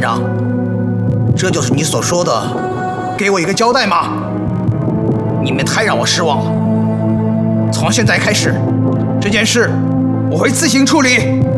长，这就是你所说的给我一个交代吗？你们太让我失望了。从现在开始，这件事我会自行处理。